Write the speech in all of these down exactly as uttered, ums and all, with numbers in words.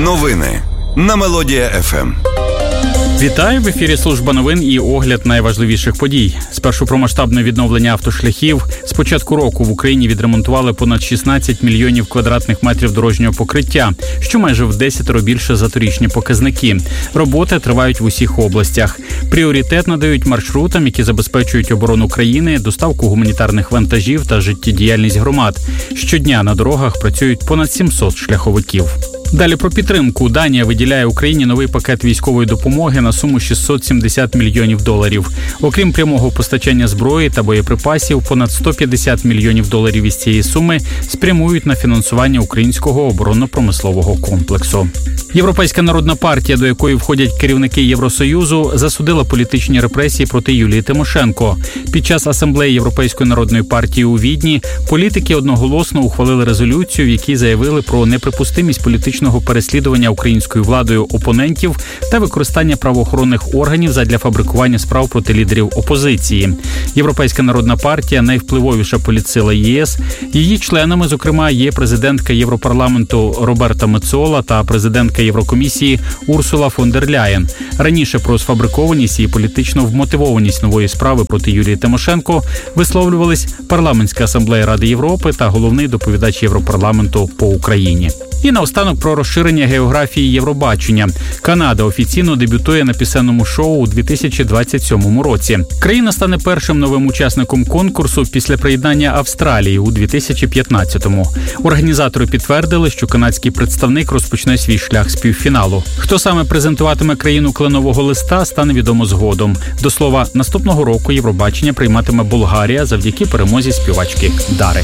Новини на Мелодія еф ем. Вітаю! В ефірі служба новин і огляд найважливіших подій. Спершу про масштабне відновлення автошляхів. З початку року в Україні відремонтували понад шістнадцять мільйонів квадратних метрів дорожнього покриття, що майже в десятеро більше за торічні показники. Роботи тривають в усіх областях. Пріоритет надають маршрутам, які забезпечують оборону країни, доставку гуманітарних вантажів та життєдіяльність громад. Щодня на дорогах працюють понад сімсот шляховиків. Далі про підтримку. Данія виділяє Україні новий пакет військової допомоги на суму шістсот сімдесят мільйонів доларів. Окрім прямого постачання зброї та боєприпасів, понад сто п'ятдесят мільйонів доларів із цієї суми спрямують на фінансування українського оборонно-промислового комплексу. Європейська народна партія, до якої входять керівники Євросоюзу, засудила політичні репресії проти Юлії Тимошенко. Під час асамблеї Європейської народної партії у Відні політики одноголосно ухвалили резолюцію, в якій заявили про неприпустимість політичного переслідування українською владою опонентів та використання правоохоронних органів задля фабрикування справ проти лідерів опозиції. Європейська народна партія – найвпливовіша політсила ЄС. Її членами, зокрема, є президентка Європарламенту Роберта Мецола та президентка Єврокомісії Урсула фон дер Ляєн. Раніше про сфабрикованість і політичну вмотивованість нової справи проти Юлії Тимошенко висловлювались Парламентська асамблея Ради Європи та головний доповідач Європарламенту по Україні. І наостанок про розширення географії Євробачення. Канада офіційно дебютує на пісенному шоу у дві тисячі двадцять сьомому році. Країна стане першим новим учасником конкурсу після приєднання Австралії у дві тисячі п'ятнадцятому. Організатори підтвердили, що канадський представник розпочне свій шлях з півфіналу. Хто саме презентуватиме країну кленового листа, стане відомо згодом. До слова, наступного року Євробачення прийматиме Болгарія завдяки перемозі співачки Дари.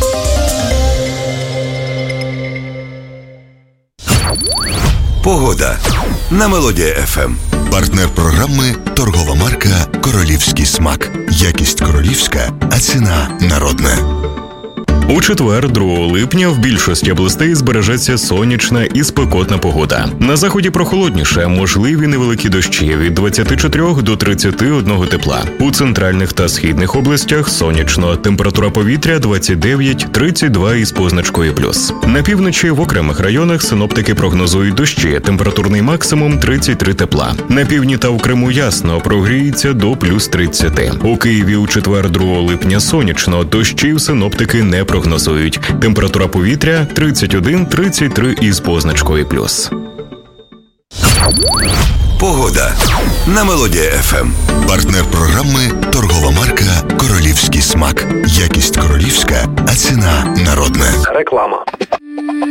Погода на Мелодія еф ем. Партнер програми – торгова марка «Королівський смак». Якість королівська, а ціна народна. У четвер, другого липня, в більшості областей збережеться сонячна і спекотна погода. На заході прохолодніше, можливі невеликі дощі від двадцяти чотирьох до тридцяти одного тепла. У центральних та східних областях сонячно, температура повітря двадцять дев'ять - тридцять два із позначкою плюс. На півночі в окремих районах синоптики прогнозують дощі, температурний максимум тридцять три тепла. На півдні та в Криму ясно, прогріється до плюс тридцяти. У Києві у четвер, другого липня сонячно, дощів синоптики не прогнозують. Прогнозують. Температура повітря тридцять один - тридцять три із позначкою плюс. Погода на Мелодія еф ем. Партнер програми – торгова марка «Королівський смак». Якість королівська, а ціна народна. Реклама.